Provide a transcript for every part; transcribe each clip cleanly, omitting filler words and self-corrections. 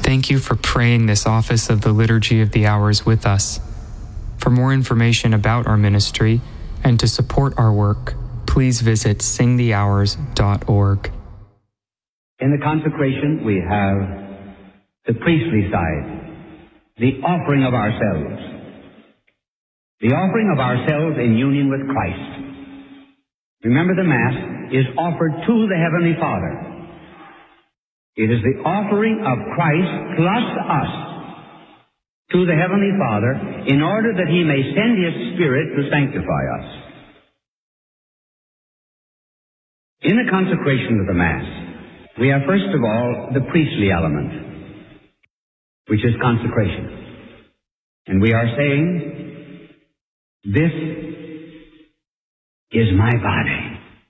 Thank you for praying this office of the Liturgy of the Hours with us. For more information about our ministry and to support our work, please visit singthehours.org. In the consecration, we have the priestly side, the offering of ourselves. The offering of ourselves in union with Christ. Remember, the Mass is offered to the Heavenly Father. It is the offering of Christ plus us to the Heavenly Father in order that He may send His Spirit to sanctify us. In the consecration of the Mass, we have first of all the priestly element, which is consecration. And we are saying, this is my body.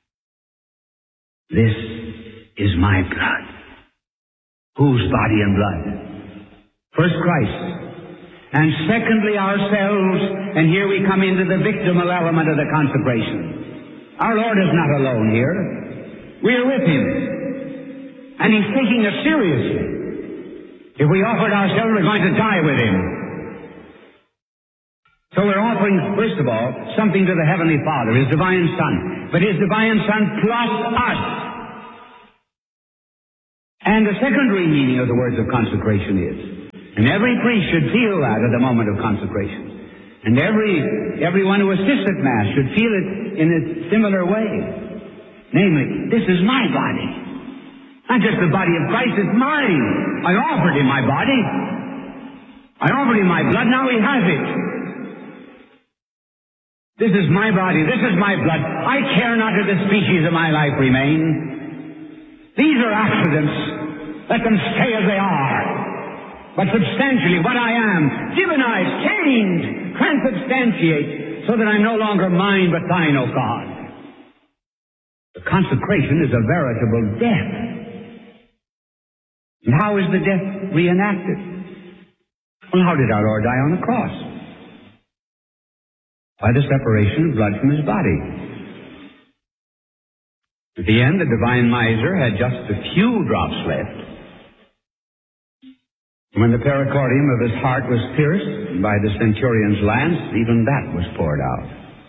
This is my blood. Whose body and blood? First, Christ. And secondly, ourselves. And here we come into the victimal element of the consecration. Our Lord is not alone here. We are with Him. And He's taking us seriously. If we offered ourselves, we're going to die with Him. So we're offering, first of all, something to the Heavenly Father, His Divine Son. But His Divine Son plus us. And the secondary meaning of the words of consecration is, and every priest should feel that at the moment of consecration. And everyone who assists at Mass should feel it in a similar way. Namely, this is my body. Not just the body of Christ, it's mine. I offered Him my body. I offered Him my blood, now He has it. This is my body, this is my blood. I care not if the species of my life remain. These are accidents. Let them stay as they are. But substantially, what I am, divinized, changed, transubstantiate, so that I'm no longer mine, but Thine, O God. The consecration is a veritable death. And how is the death reenacted? Well, how did our Lord die on the cross? By the separation of blood from His body. At the end, the divine miser had just a few drops left. When the pericardium of his heart was pierced by the centurion's lance, even that was poured out.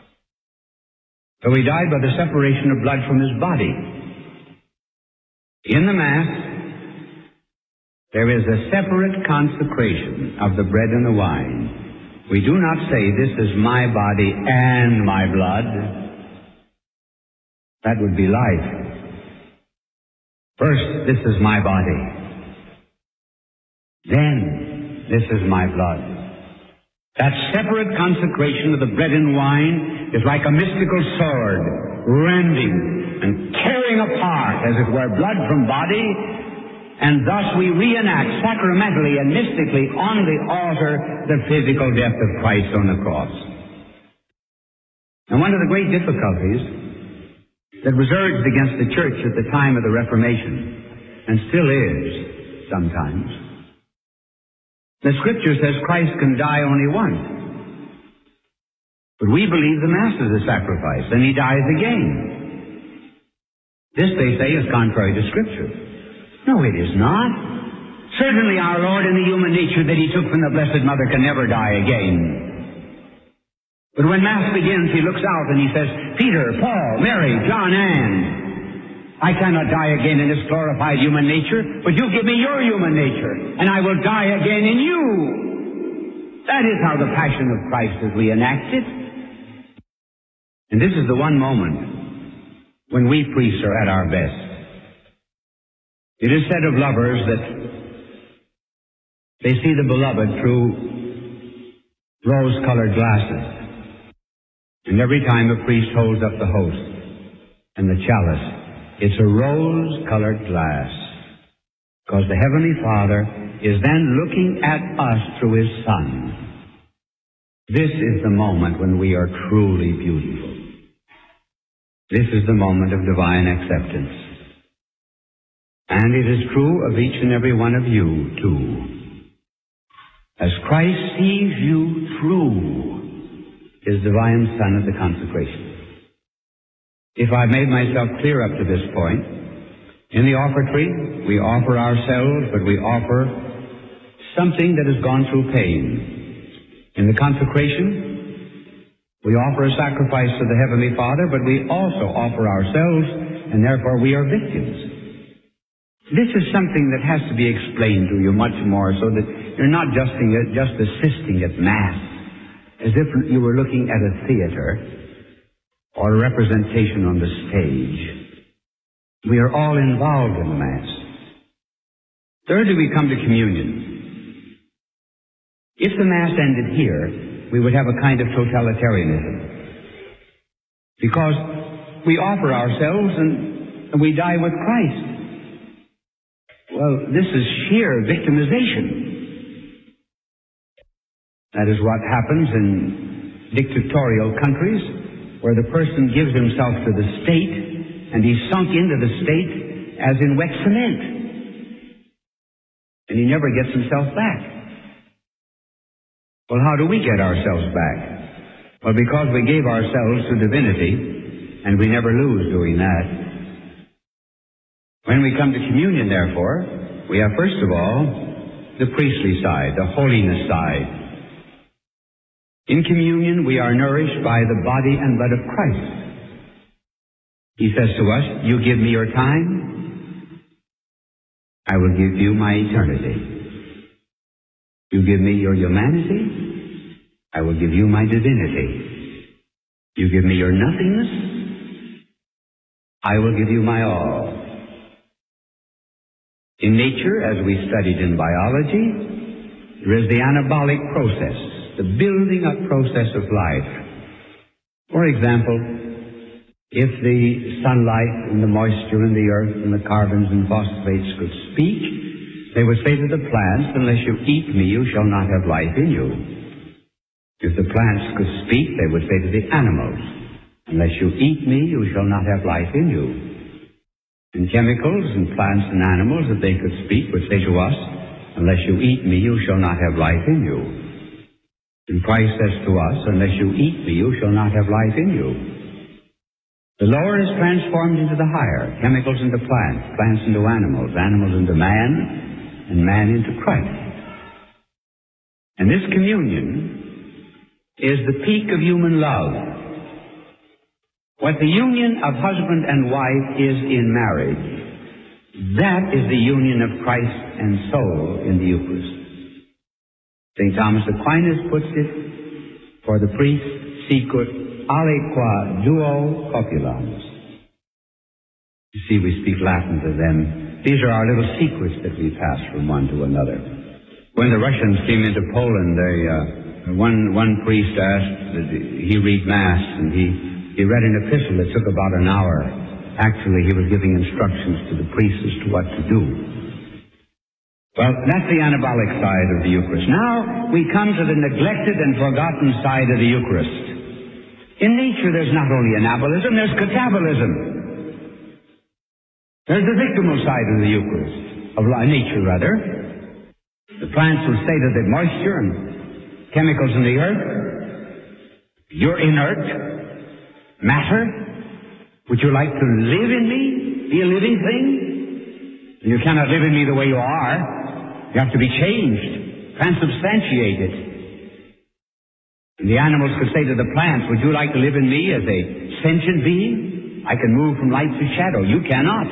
So he died by the separation of blood from his body. In the Mass, there is a separate consecration of the bread and the wine. We do not say, this is my body and my blood. That would be life. First, this is my body. Then, this is my blood. That separate consecration of the bread and wine is like a mystical sword, rending and tearing apart, as it were, blood from body, and thus we reenact sacramentally and mystically on the altar the physical death of Christ on the cross. And one of the great difficulties that was urged against the Church at the time of the Reformation, and still is sometimes, the Scripture says Christ can die only once. But we believe the Mass is a sacrifice, and He dies again. This, they say, is contrary to Scripture. No, it is not. Certainly our Lord in the human nature that He took from the Blessed Mother can never die again. But when Mass begins, He looks out and He says, Peter, Paul, Mary, John, Anne, I cannot die again in this glorified human nature, but you give me your human nature, and I will die again in you. That is how the Passion of Christ is reenacted. And this is the one moment when we priests are at our best. It is said of lovers that they see the beloved through rose-colored glasses. And every time a priest holds up the host and the chalice, it's a rose-colored glass. Because the Heavenly Father is then looking at us through His Son. This is the moment when we are truly beautiful. This is the moment of divine acceptance. And it is true of each and every one of you, too. As Christ sees you through His divine Son at the consecration. If I've made myself clear up to this point, in the offertory, we offer ourselves, but we offer something that has gone through pain. In the consecration, we offer a sacrifice to the Heavenly Father, but we also offer ourselves, and therefore we are victims. This is something that has to be explained to you much more, so that you're not just assisting at Mass as if you were looking at a theater or a representation on the stage. We are all involved in the Mass. Thirdly, we come to communion. If the Mass ended here, we would have a kind of totalitarianism, because we offer ourselves and we die with Christ. Well, this is sheer victimization. That is what happens in dictatorial countries, where the person gives himself to the state, and he's sunk into the state as in wet cement, and he never gets himself back. Well, how do we get ourselves back? Well, because we gave ourselves to divinity, and we never lose doing that. When we come to communion, therefore, we have, first of all, the priestly side, the holiness side. In communion, we are nourished by the body and blood of Christ. He says to us, you give me your time, I will give you my eternity. You give me your humanity, I will give you my divinity. You give me your nothingness, I will give you my all. In nature, as we studied in biology, there is the anabolic process, the building up process of life. For example, if the sunlight and the moisture and the earth and the carbons and phosphates could speak, they would say to the plants, unless you eat me, you shall not have life in you. If the plants could speak, they would say to the animals, unless you eat me, you shall not have life in you. And chemicals and plants and animals, if they could speak, would say to us, unless you eat me, you shall not have life in you. And Christ says to us, unless you eat me, you shall not have life in you. The lower is transformed into the higher, chemicals into plants, plants into animals, animals into man, and man into Christ. And this communion is the peak of human love. What the union of husband and wife is in marriage, that is the union of Christ and soul in the Eucharist. St. Thomas Aquinas puts it, for the priest sicut aliqua duo copulans. You see, we speak Latin to them. These are our little secrets that we pass from one to another. When the Russians came into Poland, one priest asked that he read Mass, and he read an epistle that took about an hour. Actually, he was giving instructions to the priests as to what to do. Well, that's the anabolic side of the Eucharist. Now we come to the neglected and forgotten side of the Eucharist. In nature, there's not only anabolism, there's catabolism. There's the victimal side of the Eucharist, of nature rather. The plants will say to the moisture and chemicals in the earth, you're inert matter. Would you like to live in me, be a living thing? You cannot live in me the way you are. You have to be changed, transubstantiated. And the animals could say to the plants, would you like to live in me as a sentient being? I can move from light to shadow. You cannot.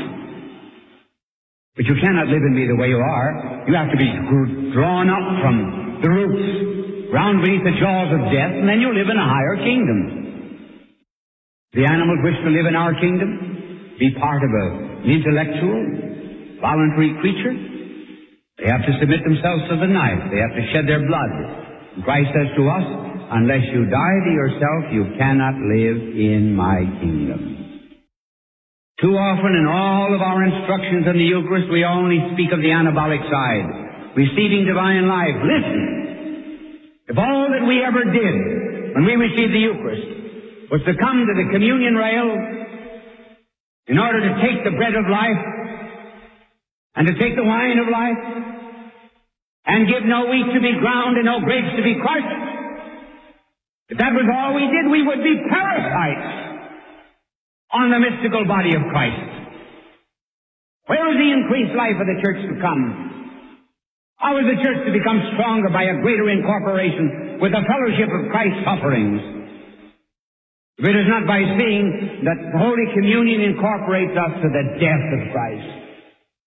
But you cannot live in me the way you are. You have to be drawn up from the roots, round beneath the jaws of death, and then you live in a higher kingdom. The animals wish to live in our kingdom, be part of an intellectual, voluntary creature. They have to submit themselves to the knife. They have to shed their blood. And Christ says to us, unless you die to yourself, you cannot live in my kingdom. Too often in all of our instructions in the Eucharist, we only speak of the anabolic side, receiving divine life. Listen, if all that we ever did when we received the Eucharist was to come to the communion rail in order to take the bread of life and to take the wine of life and give no wheat to be ground and no grapes to be crushed, if that was all we did, we would be parasites on the mystical body of Christ. Where is the increased life of the church to come? How is the church to become stronger by a greater incorporation with the fellowship of Christ's sufferings? If it is not by seeing that Holy Communion incorporates us to the death of Christ.